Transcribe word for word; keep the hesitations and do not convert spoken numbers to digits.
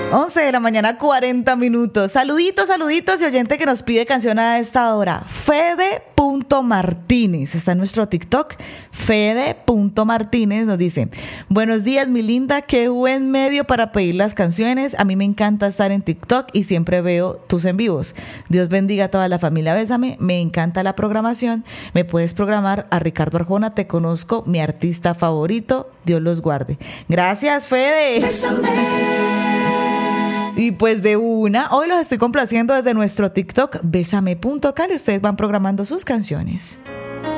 once de la mañana, cuarenta minutos. Saluditos, saluditos y oyente que nos pide canción a esta hora. Fede.Martínez está en nuestro TikTok. Fede.Martínez nos dice: buenos días, mi linda, qué buen medio para pedir las canciones. A mí me encanta estar en TikTok y siempre veo tus en vivos. Dios bendiga a toda la familia Bésame. Me encanta la programación. Me puedes programar a Ricardo Arjona. Te conozco, mi artista favorito. Dios los guarde. Gracias, Fede. Bésame. Y pues de una, hoy los estoy complaciendo desde nuestro TikTok, Bésame punto cal, y ustedes van programando sus canciones.